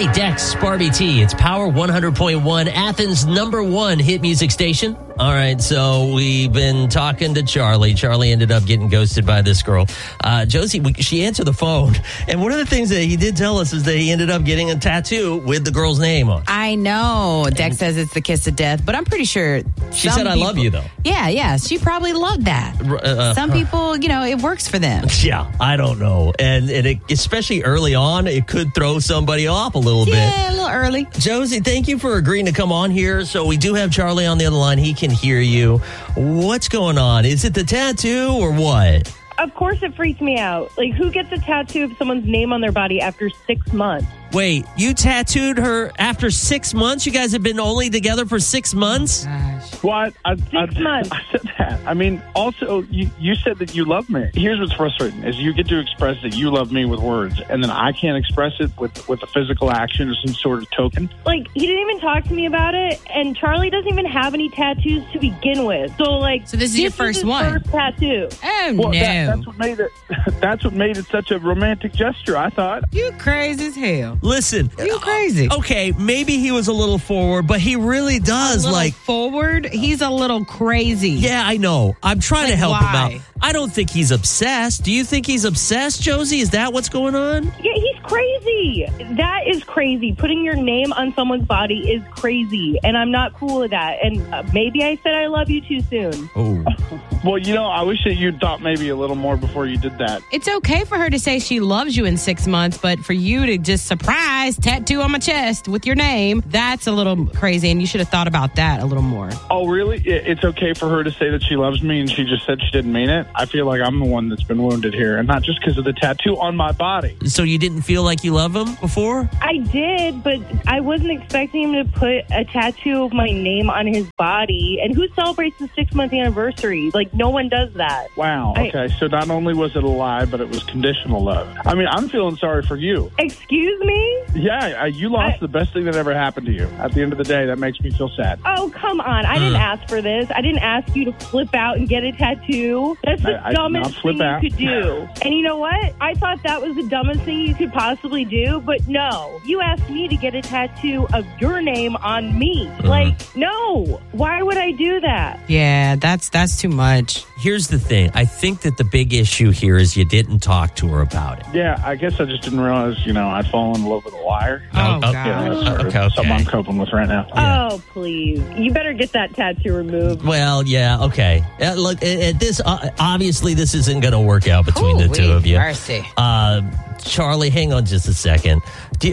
Hey, Dex, Barbie T. It's Power 100.1, Athens' #1 hit music station. All right, so we've been talking to Charlie. Charlie ended up getting ghosted by this girl. Josie, she answered the phone. And one of the things that he did tell us is that he ended up getting a tattoo with the girl's name on. I know. Dex says it's the kiss of death, but I'm pretty sure she said, I love you, though. Yeah. She probably loved that. Some people, it works for them. Yeah, I don't know. And it, especially early on, it could throw somebody off a little bit. Yeah, a little early. Josie, thank you for agreeing to come on here. So we do have Charlie on the other line. He can hear you. What's going on? Is it the tattoo or what? Of course it freaks me out. Like, who gets a tattoo of someone's name on their body after 6 months? Wait, you tattooed her after 6 months? You guys have been only together for 6 months? What? 6 months. I said that. I mean, also, you said that you love me. Here's what's frustrating, is you get to express that you love me with words, and then I can't express it with a physical action or some sort of token. Like, he didn't even talk to me about it, and Charlie doesn't even have any tattoos to begin with. So this is your first his one? First tattoo. Oh, Well, no. that's what made it. That's what made it such a romantic gesture, I thought. You crazy as hell. Listen. You crazy. Okay, maybe he was a little forward, but he really does forward. He's a little crazy. Yeah, I know. I'm trying to help him why? out. I don't think he's obsessed. Do you think he's obsessed, Josie? Is that what's going on? Yeah, he's crazy. That is crazy. Putting your name on someone's body is crazy, and I'm not cool with that. And maybe I said I love you too soon. Oh. Well, I wish that you'd thought maybe a little more before you did that. It's okay for her to say she loves you in 6 months, but for you to just surprise tattoo on my chest with your name, that's a little crazy, and you should have thought about that a little more. Oh, really? It's okay for her to say that she loves me and she just said she didn't mean it? I feel like I'm the one that's been wounded here, and not just because of the tattoo on my body. So you didn't feel like you love him before? I did, but I wasn't expecting him to put a tattoo of my name on his body. And who celebrates the 6-month anniversary? Like, no one does that. Wow. Okay, so not only was it a lie, but it was conditional love. I mean, I'm feeling sorry for you. Excuse me? Yeah, you lost the best thing that ever happened to you. At the end of the day, that makes me feel sad. Oh, come on. I didn't ask for this. I didn't ask you to flip out and get a tattoo. That's the dumbest thing you could do. And you know what? I thought that was the dumbest thing you could possibly do, but no. You asked me to get a tattoo of your name on me. Like, no. Why would I do that? Yeah, that's too much. Here's the thing. I think that the big issue here is you didn't talk to her about it. Yeah, I guess I just didn't realize, I'd fallen in love with a liar. Oh, Yeah, God. that's something I'm coping with right now. Yeah. Oh, please. You better get that tattoo removed. Well, yeah, okay. Look, at this, obviously this isn't going to work out between the two of you. Mercy. Charlie, hang on just a second.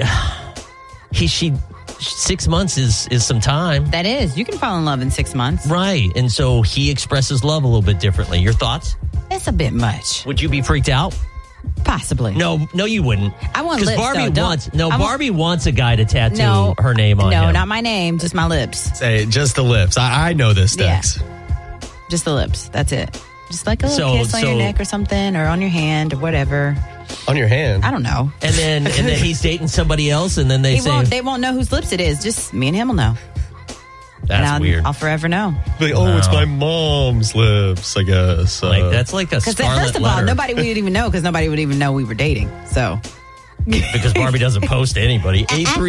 6 months is some time. That is. You can fall in love in 6 months. Right. And so he expresses love a little bit differently. Your thoughts? It's a bit much. Would you be freaked out? Possibly. No, you wouldn't. I want because lips, Barbie wants a guy to tattoo her name on him. No, not my name, just my lips. Say just the lips. I know this, Dex. Yeah. Just the lips. That's it. Just like a little kiss on your neck or something, or on your hand or whatever. On your hand? I don't know. And then he's dating somebody else, and then they won't know whose lips it is. Just me and him will know. That's weird. I'll forever know. Like, it's my mom's lips, I guess. That's like a scarlet letter. First of all, nobody would even know, because nobody would even know we were dating. So... Because Barbie doesn't post to anybody.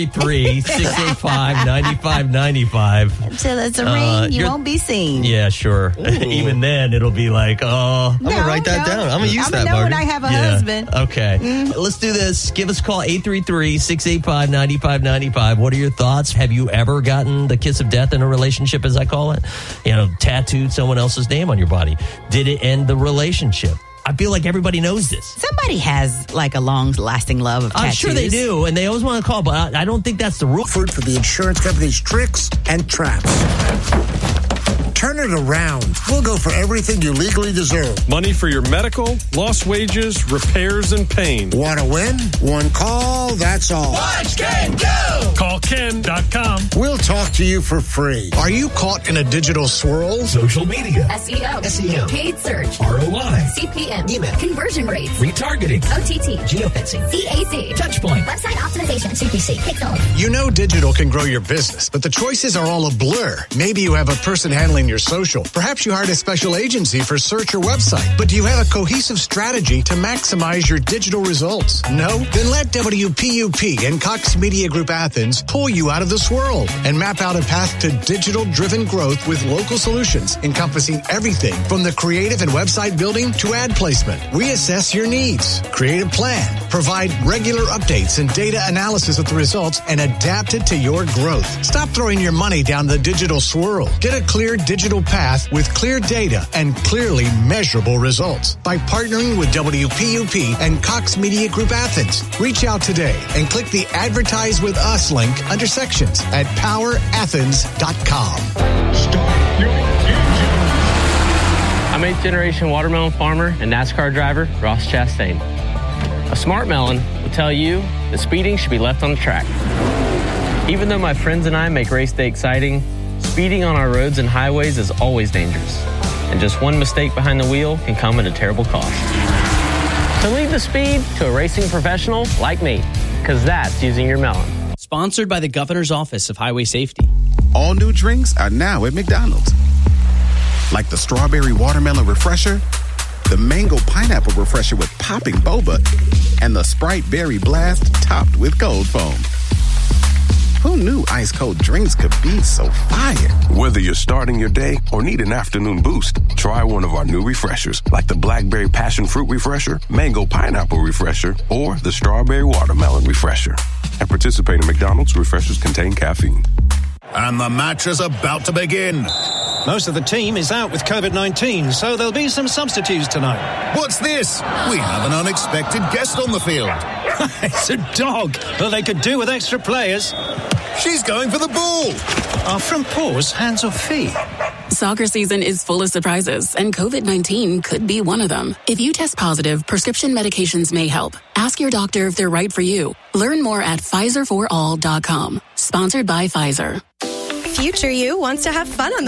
833-685-9595. Until it's a ring, you won't be seen. Yeah, sure. Even then, it'll be like, I'm going to write that down. I'm going to use that, Barbie. when I have a husband. Okay. Let's do this. Give us a call, 833-685-9595. What are your thoughts? Have you ever gotten the kiss of death in a relationship, as I call it? Tattooed someone else's name on your body. Did it end the relationship? I feel like everybody knows this. Somebody has like a long-lasting love of tattoos. I'm sure they do, and they always want to call, but I don't think that's the rule. Food for the insurance company's tricks and traps. Turn it around. We'll go for everything you legally deserve. Money for your medical, lost wages, repairs, and pain. Want to win? One call, that's all. Watch Ken go! Call Ken.com. We'll talk to you for free. Are you caught in a digital swirl? Social media. SEO. SEM. Paid search. ROI. CPA. CPM. Email. Conversion rates. Retargeting. OTT. Geofencing. CAC. Touchpoint. Website optimization. CPC. Pixel. You know digital can grow your business, but the choices are all a blur. Maybe you have a person handling your social. Perhaps you hired a special agency for search or website. But do you have a cohesive strategy to maximize your digital results? No? Then let WPUP and Cox Media Group Athens pull you out of the swirl and map out a path to digital-driven growth with local solutions encompassing everything from the creative and website building to ad placement. We assess your needs, create a plan, provide regular updates and data analysis of the results, and adapt it to your growth. Stop throwing your money down the digital swirl. Get a clear digital path with clear data and clearly measurable results by partnering with WPUP and Cox Media Group Athens. Reach out today and click the Advertise with Us link under sections at powerathens.com. I'm 8th generation watermelon farmer and NASCAR driver Ross Chastain. A smart melon will tell you that speeding should be left on the track. Even though my friends and I make race day exciting, speeding on our roads and highways is always dangerous. And just one mistake behind the wheel can come at a terrible cost. So leave the speed to a racing professional like me, because that's using your melon. Sponsored by the Governor's Office of Highway Safety. All new drinks are now at McDonald's. Like the strawberry watermelon refresher, the mango pineapple refresher with popping boba, and the Sprite berry blast topped with cold foam. Who knew ice cold drinks could be so fire? Whether you're starting your day or need an afternoon boost, try one of our new refreshers, like the Blackberry Passion Fruit Refresher, Mango Pineapple Refresher, or the Strawberry Watermelon Refresher. At participating McDonald's, refreshers contain caffeine. And the match is about to begin. Most of the team is out with COVID-19, so there'll be some substitutes tonight. What's this? We have an unexpected guest on the field. It's a dog. Well, they could do with extra players. She's going for the ball. Are front paws hands or feet? Soccer season is full of surprises, and COVID-19 could be one of them. If you test positive, prescription medications may help. Ask your doctor if they're right for you. Learn more at PfizerForAll.com. Sponsored by Pfizer. Future you wants to have fun on the